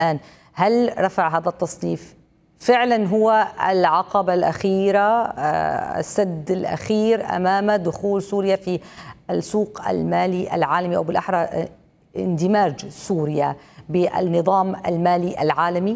الآن، هل رفع هذا التصنيف فعلا هو العقبة الأخيرة، السد الأخير أمام دخول سوريا في السوق المالي العالمي، أو بالأحرى اندماج سوريا بالنظام المالي العالمي؟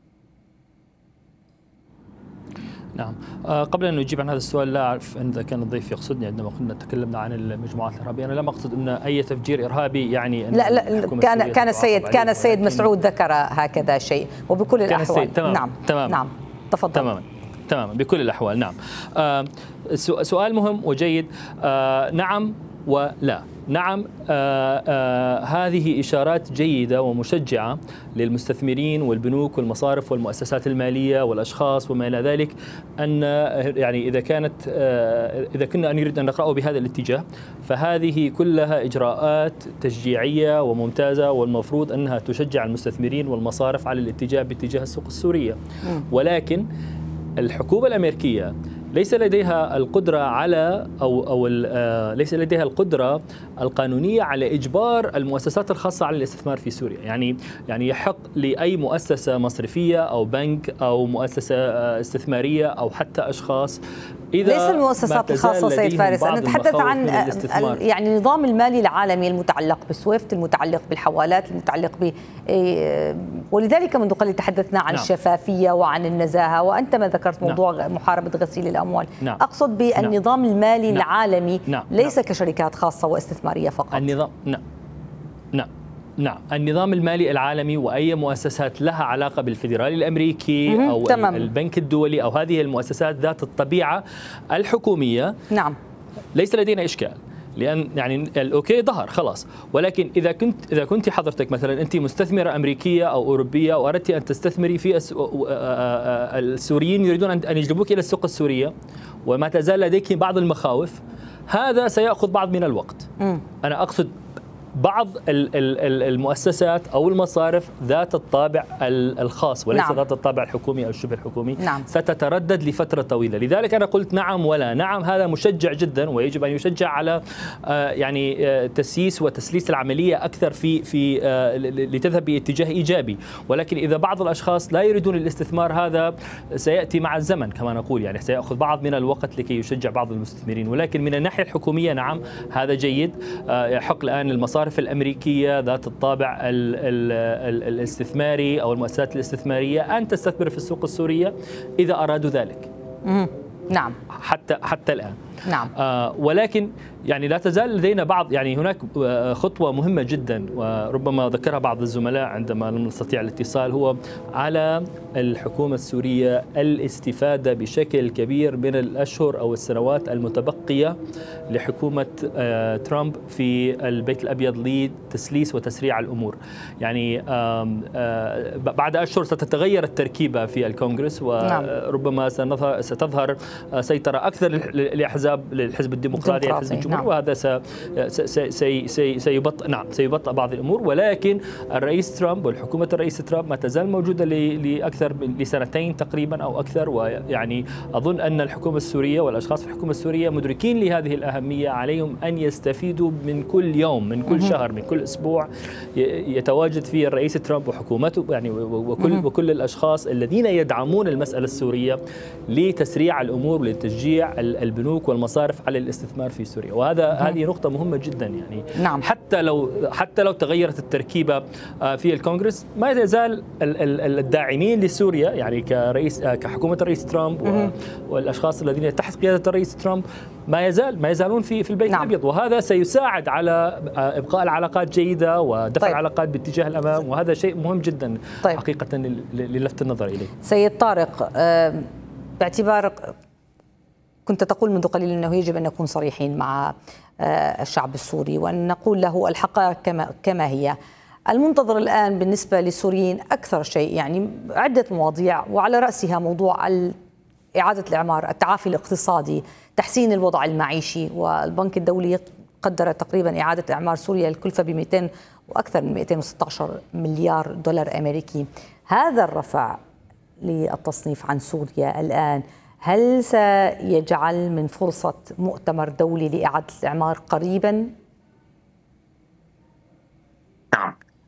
نعم. قبل أن نجيب عن هذا السؤال، لا أعرف إذا كان الضيف يقصدني عندما كنا تكلمنا عن المجموعات الإرهابية. أنا لم أقصد أن أي تفجير إرهابي يعني أن لا، كان السيد مسعود ذكر هكذا شيء، وبكل الأحوال. تمام. نعم تفضل. تماما بكل الأحوال. نعم. سؤال مهم وجيد. نعم ولا. نعم، هذه إشارات جيدة ومشجعة للمستثمرين والبنوك والمصارف والمؤسسات المالية والأشخاص وما إلى ذلك، أن يعني إذا كنا نريد أن نقرأه بهذا الاتجاه، فهذه كلها إجراءات تشجيعية وممتازة، والمفروض أنها تشجع المستثمرين والمصارف على الاتجاه باتجاه السوق السورية. ولكن الحكومة الأمريكية ليس لديها القدرة على ليس لديها القدرة القانونية على إجبار المؤسسات الخاصة على الاستثمار في سوريا. يعني يحق لأي مؤسسة مصرفية أو بنك أو مؤسسة استثمارية أو حتى أشخاص، إذا ليس المؤسسات الخاصة سيد فارس، أنا نتحدث عن يعني النظام المالي العالمي المتعلق بالسويفت، المتعلق بالحوالات، المتعلق ولذلك منذ قليل تحدثنا عن الشفافية وعن النزاهة، وأنت ما ذكرت موضوع محاربة غسيل الأموال. أقصد بالنظام المالي العالمي، ليس كشركات خاصة واستثمارية فقط. النظام المالي العالمي وأي مؤسسات لها علاقة بالفيدرالي الأمريكي أو البنك الدولي أو هذه المؤسسات ذات الطبيعة الحكومية، ليس لدينا إشكال، لأن يعني الأوكي ظهر خلاص. ولكن إذا كنت حضرتك مثلا أنت مستثمرة أمريكية أو أوروبية وأردت أن تستثمري في السوريين يريدون أن يجلبوك إلى السوق السورية وما تزال لديك بعض المخاوف، هذا سيأخذ بعض من الوقت. أنا أقصد بعض المؤسسات أو المصارف ذات الطابع الخاص وليس ذات الطابع الحكومي أو الشبه الحكومي ستتردد لفترة طويلة. لذلك أنا قلت نعم ولا. نعم، هذا مشجع جدا ويجب أن يشجع على يعني تسييس وتسليس العملية أكثر في لتذهب باتجاه إيجابي. ولكن إذا بعض الأشخاص لا يريدون الاستثمار، هذا سيأتي مع الزمن كما نقول، يعني سيأخذ بعض من الوقت لكي يشجع بعض المستثمرين. ولكن من الناحية الحكومية نعم، هذا جيد. يحق الآن المصارف الأمريكية ذات الطابع الاستثماري أو المؤسسات الاستثمارية أن تستثمر في السوق السورية إذا أرادوا ذلك. نعم. حتى الآن. نعم. ولكن يعني لا تزال لدينا بعض، يعني هناك خطوة مهمة جدا وربما ذكرها بعض الزملاء عندما لم نستطيع الاتصال، هو على الحكومة السورية الاستفادة بشكل كبير من الأشهر أو السنوات المتبقية لحكومة ترامب في البيت الأبيض لتسليس وتسريع الأمور. يعني بعد أشهر ستتغير التركيبة في الكونغرس، وربما ستظهر سيطرة أكثر للحزب الديمقراطي الحزب الجمهوري، وهذا سيبطئ بعض الأمور. ولكن الرئيس ترامب والحكومة الرئيس ترامب ما تزال موجودة لأكثر لسنتين تقريبا أو أكثر. ويعني أظن أن الحكومة السورية والأشخاص في الحكومة السورية مدركين لهذه الأهمية، عليهم أن يستفيدوا من كل يوم، من كل شهر، من كل أسبوع يتواجد فيه الرئيس ترامب وحكومته، يعني وكل الأشخاص الذين يدعمون المسألة السورية لتسريع الأمور ولتشجيع البنوك والمصارف على الاستثمار في سوريا. هذه نقطة مهمة جدا. يعني حتى لو تغيرت التركيبة في الكونغرس، ما يزال الداعمين لسوريا يعني كحكومة الرئيس ترامب والأشخاص الذين تحت قيادة الرئيس ترامب ما يزالون في البيت الأبيض، وهذا سيساعد على إبقاء العلاقات جيدة ودفع العلاقات باتجاه الأمام، وهذا شيء مهم جدا حقيقة للفت النظر إليه. سيد طارق، باعتبار كنت تقول منذ قليل أنه يجب أن نكون صريحين مع الشعب السوري وأن نقول له الحقائق كما هي، المنتظر الآن بالنسبة للسوريين أكثر شيء يعني عدة مواضيع، وعلى رأسها موضوع إعادة الإعمار، التعافي الاقتصادي، تحسين الوضع المعيشي. والبنك الدولي قدر تقريبا إعادة إعمار سوريا الكلفة ب 200 وأكثر من 216 مليار دولار أمريكي. هذا الرفع للتصنيف عن سوريا الآن هل سيجعل من فرصة مؤتمر دولي لإعادة الإعمار قريبا؟ نعم،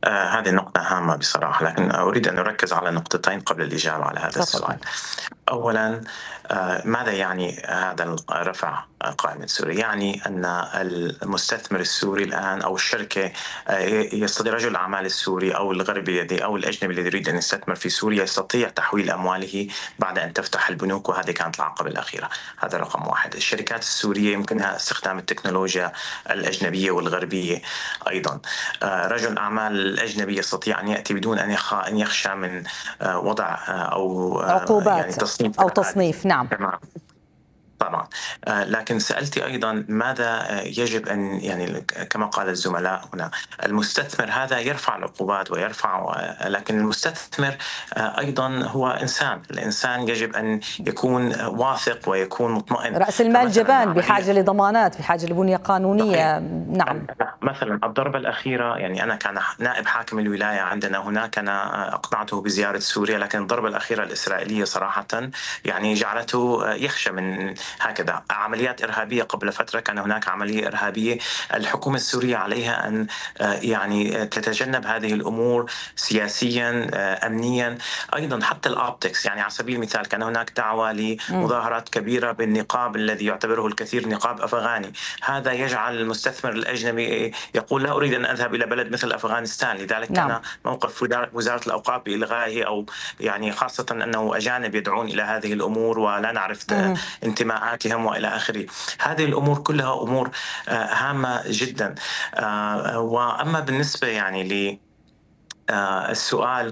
هذه نقطة هامة بصراحة، لكن أريد أن أركز على نقطتين قبل الإجابة على هذا السؤال. أولا، ماذا يعني هذا رفع قائمة سوريا؟ يعني أن المستثمر السوري الآن أو الشركة يستطيع، رجل الأعمال السوري أو الغربي أو الأجنبي الذي يريد أن يستثمر في سوريا يستطيع تحويل أمواله بعد أن تفتح البنوك، وهذه كانت العقبة الأخيرة. هذا رقم واحد. الشركات السورية يمكنها استخدام التكنولوجيا الأجنبية والغربية أيضا. رجل الأعمال الأجنبي يستطيع أن يأتي بدون أن يخشى من وضع أو عقوبات يعني تصنيف أو تصنيف. نعم طبعا. لكن سألتي أيضا ماذا يجب أن، يعني كما قال الزملاء هنا، المستثمر هذا يرفع العقوبات ويرفع، لكن المستثمر أيضا هو إنسان. الإنسان يجب أن يكون واثق ويكون مطمئن. رأس المال جبان، بحاجة لضمانات، بحاجة لبنية قانونية. نعم. مثلا الضربة الأخيرة، يعني أنا كان نائب حاكم الولاية عندنا هناك، أنا أقنعته بزيارة سوريا، لكن الضربة الأخيرة الإسرائيلية صراحة يعني جعلته يخشى من هكذا عمليات إرهابية. قبل فترة كان هناك عملية إرهابية، الحكومة السورية عليها أن يعني تتجنب هذه الأمور سياسيا أمنيا أيضا. حتى الأوبتكس، يعني على سبيل المثال كان هناك دعوة لمظاهرات كبيرة بالنقاب الذي يعتبره الكثير نقاب أفغاني. هذا يجعل المستثمر الأجنبي يقول لا أريد أن أذهب إلى بلد مثل أفغانستان. لذلك كان موقف وزارة الأوقاف بإلغائه، أو يعني خاصة أنه أجانب يدعون إلى هذه الأمور ولا نعرف انتماءاتهم وإلى آخره. هذه الأمور كلها أمور هامة جدا. وأما بالنسبة يعني السؤال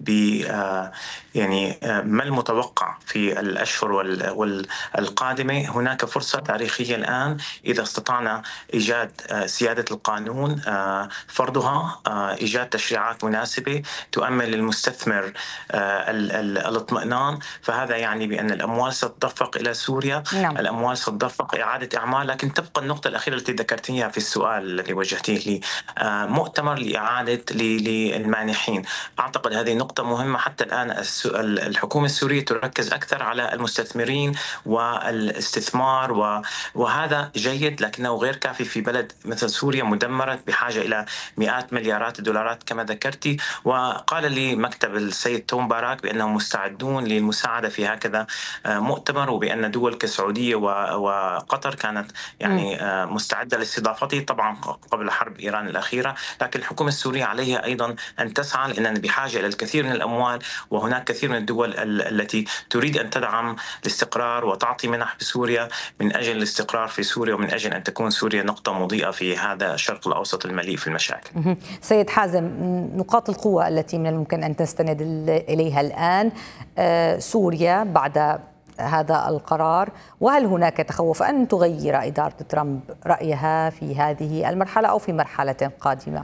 يعني ما المتوقع في الأشهر القادمة، هناك فرصة تاريخية الآن إذا استطعنا إيجاد سيادة القانون، فرضها، إيجاد تشريعات مناسبة تؤمن للمستثمر الاطمئنان، فهذا يعني بأن الأموال ستدفق إلى سوريا. نعم. الأموال ستدفق إعادة أعمال. لكن تبقى النقطة الأخيرة التي ذكرتيها في السؤال الذي وجهتيه لي، مؤتمر لإعادة للمانحين. أعتقد هذه نقطة مهمة. حتى الآن الحكومة السورية تركز أكثر على المستثمرين والاستثمار، وهذا جيد، لكنه غير كافي في بلد مثل سوريا مدمرة بحاجة إلى مئات مليارات الدولارات كما ذكرتي. وقال لي مكتب السيد توم باراك بأنهم مستعدون للمساعدة في هكذا مؤتمر، وبأن دول كالسعودية وقطر كانت يعني مستعدة لاستضافته، طبعا قبل حرب إيران الأخيرة. لكن الحكومة السورية عليها أيضا أن تسعى، لأننا بحاجة إلى الكثير من الأموال، وهناك كثير من الدول التي تريد أن تدعم الاستقرار وتعطي منح بسوريا من أجل الاستقرار في سوريا، ومن أجل أن تكون سوريا نقطة مضيئة في هذا الشرق الأوسط المليء في المشاكل. سيد حازم، نقاط القوة التي من الممكن أن تستند إليها الآن سوريا بعد هذا القرار، وهل هناك تخوف أن تغير إدارة ترامب رأيها في هذه المرحلة أو في مرحلة قادمة؟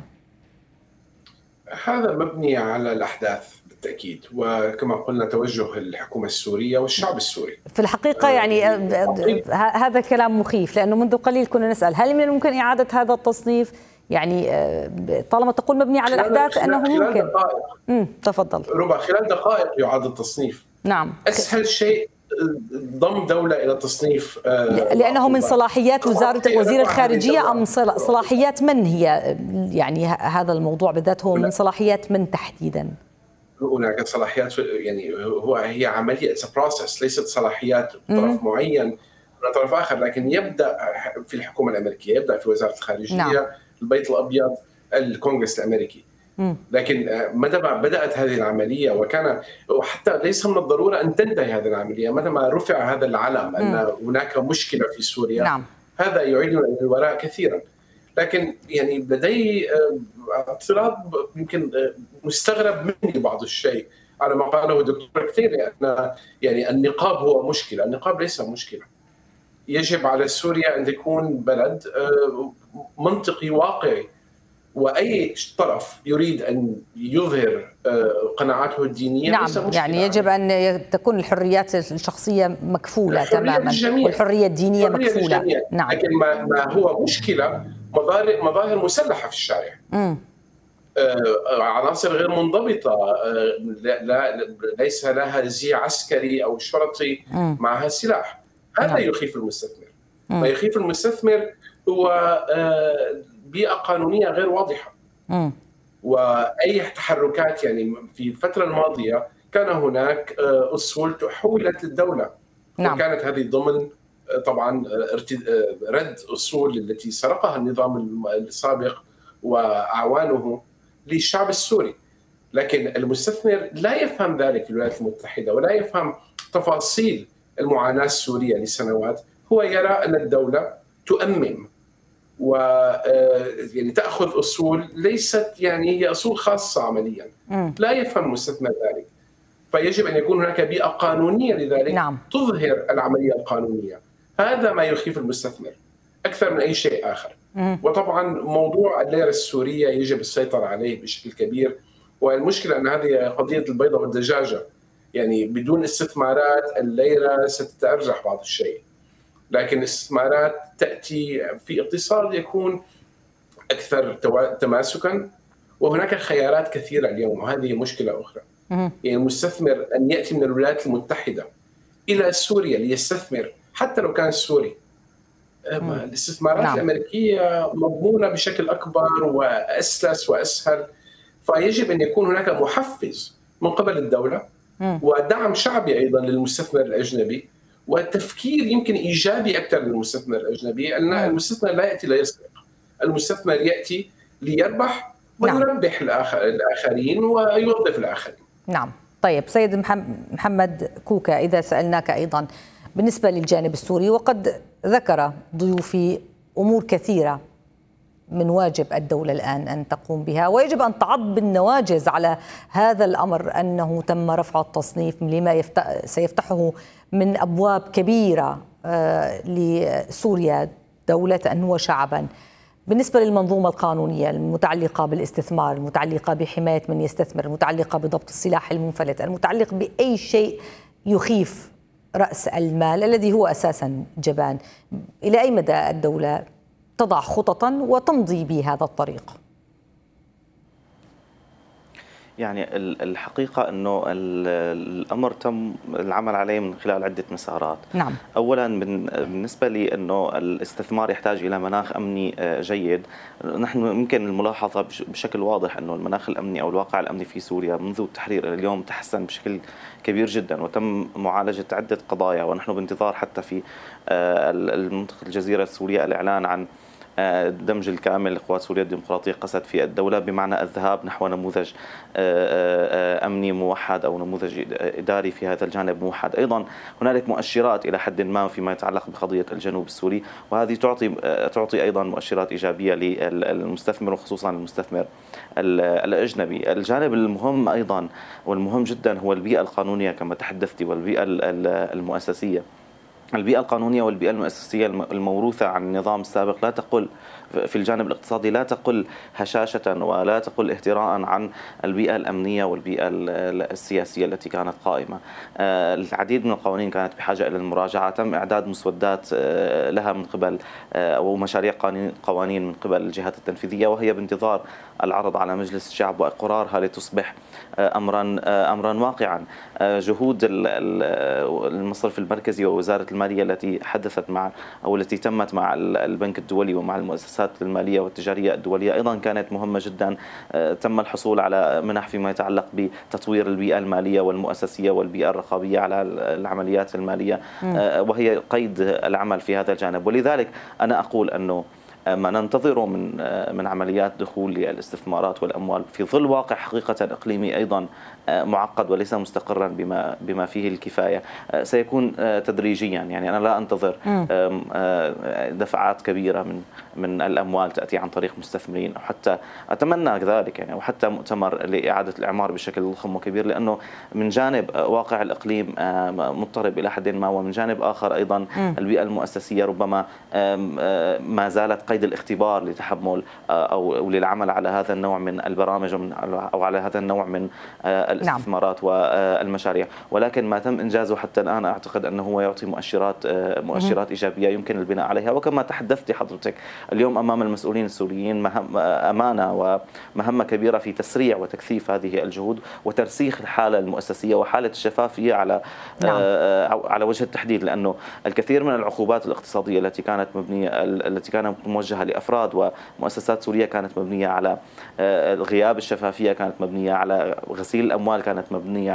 هذا مبني على الأحداث بالتأكيد، وكما قلنا توجه الحكومة السورية والشعب السوري. في الحقيقة يعني هذا كلام مخيف، لأنه منذ قليل كنا نسأل هل من الممكن إعادة هذا التصنيف؟ يعني طالما تقول مبني على الأحداث أنه ممكن. تفضل. ربما خلال دقائق يعاد التصنيف. نعم. أسهل شيء ضم دولة إلى تصنيف، لأنه من صلاحيات وزير الخارجية أم صلاحيات من هي؟ يعني هذا الموضوع بالذات هو من صلاحيات من تحديدا؟ هناك صلاحيات، يعني هي عملية بروسس، ليست صلاحيات طرف معين من طرف آخر، لكن يبدأ في الحكومة الأمريكية، يبدأ في وزارة الخارجية. نعم. البيت الأبيض، الكونغرس الأمريكي. لكن متى بدأت هذه العملية، وحتى ليس من الضرورة أن تنتهي هذه العملية، متى ما رفع هذا العلم أن هناك مشكلة في سوريا. نعم. هذا يعيدنا إلى الوراء كثيرا. لكن يعني لدي اعتراض يمكن مستغرب مني بعض الشيء على ما قاله الدكتور كثير، أن يعني النقاب هو مشكلة. النقاب ليس مشكلة. يجب على سوريا أن تكون بلد منطقي واقعي، وأي طرف يريد أن يظهر قناعاته الدينية. نعم. يعني يجب أن تكون الحريات الشخصية مكفولة تماما، والحرية الدينية مكفولة. نعم. لكن ما هو مشكلة مظاهر مسلحة في الشارع، عناصر غير منضبطة، ليس لها زي عسكري أو شرطي معها سلاح. هذا يخيف المستثمر. ما يخيف المستثمر هو بيئة قانونية غير واضحة، وأي تحركات يعني في الفترة الماضية كان هناك أصول حولت للدولة. نعم. وكانت هذه ضمن طبعا رد أصول التي سرقها النظام السابق وأعوانه للشعب السوري. لكن المستثمر لا يفهم ذلك في الولايات المتحدة ولا يفهم تفاصيل المعاناة السورية لسنوات. هو يرى أن الدولة تؤمن يعني تأخذ أصول ليست يعني هي أصول خاصة عمليا. لا يفهم المستثمر ذلك. فيجب أن يكون هناك بيئة قانونية لذلك. نعم. تظهر العملية القانونية. هذا ما يخيف المستثمر أكثر من أي شيء آخر. وطبعا موضوع الليرة السورية يجب السيطرة عليه بشكل كبير. والمشكلة أن هذه قضية البيضة والدجاجة، يعني بدون استثمارات الليرة ستتأرجح بعض الشيء، لكن الاستثمارات تأتي في اقتصاد يكون أكثر تماسكا. وهناك خيارات كثيرة اليوم، وهذه مشكلة أخرى. يعني المستثمر أن يأتي من الولايات المتحدة إلى سوريا ليستثمر حتى لو كان سوري، الاستثمارات نعم. الأمريكية مضمونة بشكل أكبر وأسلس وأسهل. فيجب أن يكون هناك محفز من قبل الدولة ودعم شعبي أيضا للمستثمر الأجنبي، والتفكير يمكن إيجابي أكثر للمستثمر الأجنبي. أن المستثمر لا يأتي ليسرق، المستثمر يأتي ليربح ويربح الآخرين ويوظف الآخرين. نعم. طيب سيد محمد كوكا، إذا سألناك أيضا بالنسبة للجانب السوري، وقد ذكر ضيوفي أمور كثيرة من واجب الدولة الآن أن تقوم بها، ويجب أن تعض بالنواجذ على هذا الأمر، أنه تم رفع التصنيف لما سيفتحه من أبواب كبيرة لسوريا دولة وشعبا. بالنسبة للمنظومة القانونية المتعلقة بالاستثمار، المتعلقة بحماية من يستثمر، المتعلقة بضبط السلاح المنفلت، المتعلق بأي شيء يخيف رأس المال الذي هو أساسا جبان، إلى أي مدى الدولة تضع خططا وتمضي بهذا الطريق؟ يعني الحقيقة أنه الأمر تم العمل عليه من خلال عدة مسارات. نعم. أولا بالنسبة لي أنه الاستثمار يحتاج إلى مناخ أمني جيد. نحن يمكن الملاحظة بشكل واضح أنه المناخ الأمني أو الواقع الأمني في سوريا منذ التحرير اليوم تحسن بشكل كبير جدا، وتم معالجة عدة قضايا، ونحن بانتظار حتى في المنطقة الجزيرة السورية الإعلان عن الدمج الكامل لقوات سوريا الديمقراطية قسد في الدولة، بمعنى الذهاب نحو نموذج أمني موحد أو نموذج إداري في هذا الجانب موحد. أيضا هنالك مؤشرات إلى حد ما فيما يتعلق بقضية الجنوب السوري، وهذه تعطي أيضا مؤشرات إيجابية للمستثمر وخصوصا المستثمر الأجنبي. الجانب المهم أيضا والمهم جدا هو البيئة القانونية كما تحدثتي، والبيئة المؤسسية. البيئة القانونية والبيئة المؤسسية الموروثة عن النظام السابق لا تقل في الجانب الاقتصادي، لا تقل هشاشة ولا تقل اهتراء عن البيئة الأمنية والبيئة السياسية التي كانت قائمة. العديد من القوانين كانت بحاجة إلى المراجعة، تم إعداد مسودات لها من قبل أو مشاريع قوانين من قبل الجهات التنفيذية، وهي بانتظار العرض على مجلس الشعب وإقرارها لتصبح أمرا واقعا. جهود المصرف المركزي ووزارة المالية التي حدثت مع أو التي تمت مع البنك الدولي ومع المؤسسات المالية والتجارية الدولية أيضا كانت مهمة جدا. تم الحصول على منح فيما يتعلق بتطوير البيئة المالية والمؤسسية والبيئة الرقابية على العمليات المالية، وهي قيد العمل في هذا الجانب. ولذلك أنا أقول أنه ما ننتظره من عمليات دخول للاستثمارات والأموال في ظل واقع حقيقة إقليمي أيضا معقد وليس مستقرا بما فيه الكفاية سيكون تدريجيا. يعني أنا لا أنتظر دفعات كبيرة من الأموال تأتي عن طريق مستثمرين، أو حتى أتمنى ذلك يعني، أو حتى مؤتمر لإعادة الإعمار بشكل ضخم وكبير، لأنه من جانب واقع الإقليم مضطرب إلى حد ما، ومن جانب آخر أيضا البيئة المؤسسية ربما ما زالت قيد الاختبار لتحمل أو للعمل على هذا النوع من البرامج أو على هذا النوع من الاستثمارات والمشاريع. ولكن ما تم إنجازه حتى الآن أعتقد أنه هو يعطي مؤشرات إيجابية يمكن البناء عليها. وكما تحدثتي حضرتك اليوم أمام المسؤولين السوريين أمانة ومهمة كبيرة في تسريع وتكثيف هذه الجهود وترسيخ الحالة المؤسسية وحالة الشفافية على وجه التحديد، لأنه الكثير من العقوبات الاقتصادية التي كانت موجهة لأفراد ومؤسسات سورية كانت مبنية على غياب الشفافية، كانت مبنية على غسيل الأموال، كانت مبنية